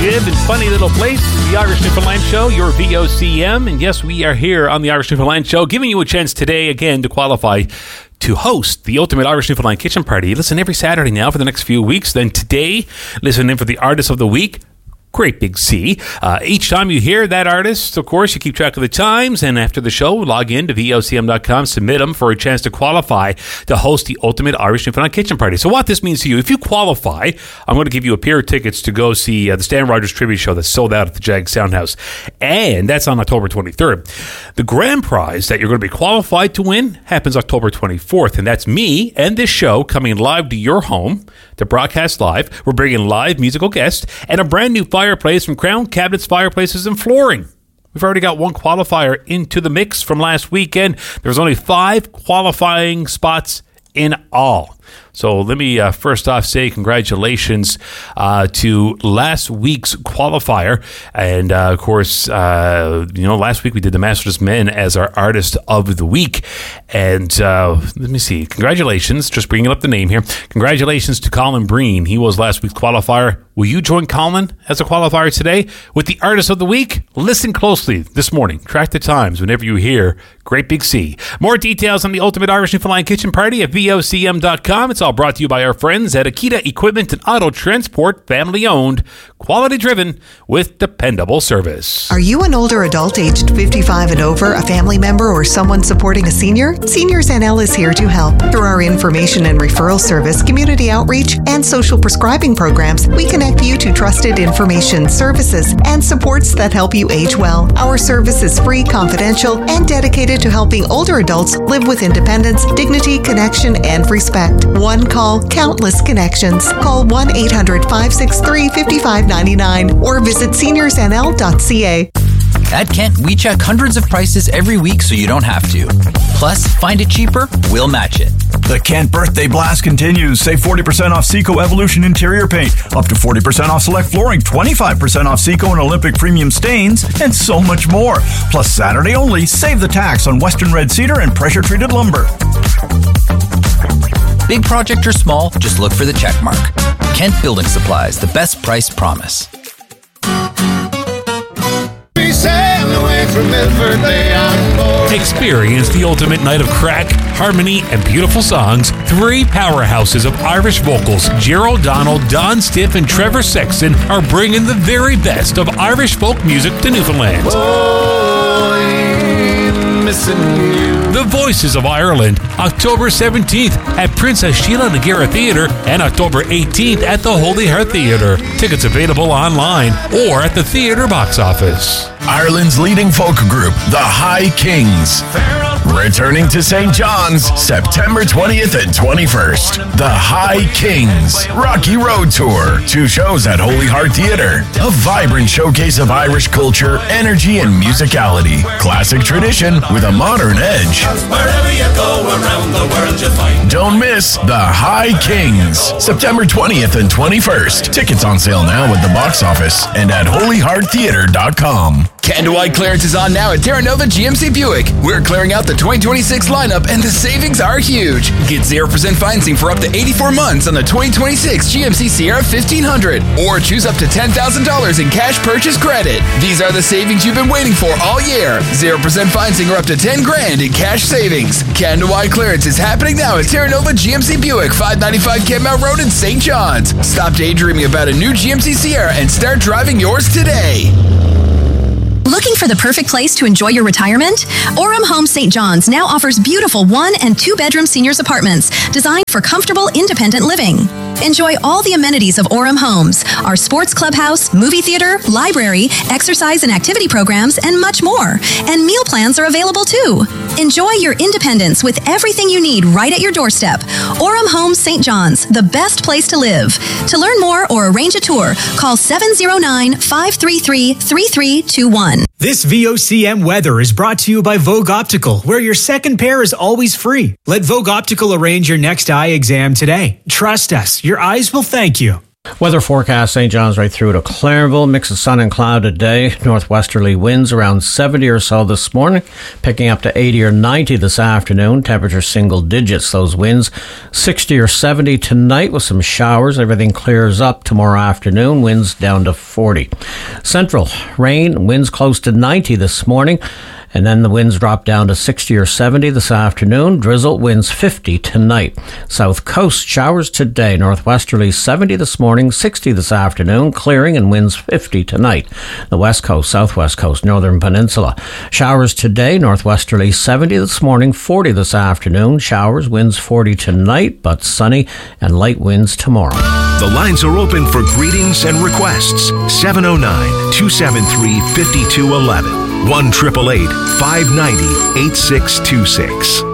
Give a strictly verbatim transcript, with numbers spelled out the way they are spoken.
jib and funny little place, the Irish Newfoundland Show, your V O C M. And yes, we are here on the Irish Newfoundland Show, giving you a chance today, again, to qualify to host the ultimate Irish Newfoundland Kitchen Party. Listen every Saturday now for the next few weeks. Then today, listen in for the Artist of the Week, Great Big C. Uh, each time you hear that artist, of course, you keep track of the times, and after the show, log in to V O C M dot com, submit them for a chance to qualify to host the ultimate Irish Newfoundland Kitchen Party. So what this means to you, if you qualify, I'm going to give you a pair of tickets to go see uh, the Stan Rogers Tribute Show that's sold out at the Jag Soundhouse, and that's on October twenty-third. The grand prize that you're going to be qualified to win happens October twenty-fourth, and that's me and this show coming live to your home to broadcast live. We're bringing live musical guests and a brand new fireplace from Crown Cabinets, Fireplaces, and Flooring. We've already got one qualifier into the mix from last weekend. There's only five qualifying spots in all. So let me uh, first off say congratulations uh, to last week's qualifier. And uh, of course, uh, you know, last week we did the Masters Men as our Artist of the Week. And uh, let me see. Congratulations. Just bringing up the name here. Congratulations to Colin Breen. He was last week's qualifier. Will you join Colin as a qualifier today with the Artist of the Week? Listen closely this morning. Track the times whenever you hear Great Big C. More details on the Ultimate Irish Newfoundland Kitchen Party at V O C M dot com. It's all brought to you by our friends at Akita Equipment and Auto Transport, family owned, quality driven, with dependable service. Are you an older adult aged fifty-five and over, a family member, or someone supporting a senior? Seniors N L is here to help. Through our information and referral service, community outreach, and social prescribing programs, we connect you to trusted information, services, and supports that help you age well. Our service is free, confidential, and dedicated to helping older adults live with independence, dignity, connection, and respect. One call, countless connections. Call one eight hundred, five six three, five five nine nine or visit seniors N L dot C A. At Kent, we check hundreds of prices every week so you don't have to. Plus, find it cheaper, we'll match it. The Kent Birthday Blast continues. Save forty percent off Seco Evolution interior paint, up to forty percent off select flooring, twenty-five percent off Seco and Olympic premium stains, and so much more. Plus, Saturday only, save the tax on Western Red Cedar and pressure-treated lumber. Big project or small, just look for the check mark. Kent Building Supplies, the best price promise. Experience the ultimate night of crack, harmony, and beautiful songs. Three powerhouses of Irish vocals, Gerald Donald, Don Stiff, and Trevor Sexton, are bringing the very best of Irish folk music to Newfoundland. Oh, I'm missing you. The Voices of Ireland, October seventeenth at Princess Sheila Nagara Theatre and October eighteenth at the Holy Heart Theatre. Tickets available online or at the theatre box office. Ireland's leading folk group, the High Kings. Returning to Saint John's, September twentieth and twenty-first. The High Kings Rocky Road Tour. Two shows at Holy Heart Theatre. A vibrant showcase of Irish culture, energy, and musicality. Classic tradition with a modern edge. Wherever you go around the world, you find. Don't miss The High Kings, September twentieth and twenty-first. Tickets on sale now at the box office and at holy heart theatre dot com. Canada-wide clearance is on now at Terra Nova G M C Buick. We're clearing out the twenty twenty-six lineup and the savings are huge. Get zero percent financing for up to eighty-four months on the twenty twenty-six G M C Sierra fifteen hundred or choose up to ten thousand dollars in cash purchase credit. These are the savings you've been waiting for all year. zero percent financing or up to ten grand in cash savings. Canada-wide clearance is happening now at Terra Nova G M C Buick, five ninety-five Kenmount Road in Saint John's. Stop daydreaming about a new G M C Sierra and start driving yours today. Looking for the perfect place to enjoy your retirement? Orem Home Saint John's now offers beautiful one and two bedroom seniors apartments designed for comfortable, independent living. Enjoy all the amenities of Orem Homes, our sports clubhouse, movie theater, library, exercise and activity programs, and much more. And meal plans are available too. Enjoy your independence with everything you need right at your doorstep. Orem Homes Saint John's, the best place to live. To learn more or arrange a tour, call seven oh nine, five three three, three three two one. This V O C M weather is brought to you by Vogue Optical, where your second pair is always free. Let Vogue Optical arrange your next eye exam today. Trust us, your eyes will thank you. Weather forecast, Saint John's right through to Clarenville. Mix of sun and cloud today. Northwesterly winds around seventy or so this morning, picking up to eighty or ninety this afternoon. Temperature single digits, those winds. sixty or seventy tonight with some showers. Everything clears up tomorrow afternoon. Winds down to forty. Central, rain, winds close to ninety this morning. And then the winds drop down to sixty or seventy this afternoon. Drizzle, winds fifty tonight. South coast, showers today. Northwesterly seventy this morning, sixty this afternoon. Clearing and winds fifty tonight. The west coast, southwest coast, northern peninsula. Showers today. Northwesterly seventy this morning, forty this afternoon. Showers, winds forty tonight, but sunny and light winds tomorrow. The lines are open for greetings and requests. seven oh nine, two seven three, five two one one. one eight eight eight, five nine zero, eight six two six.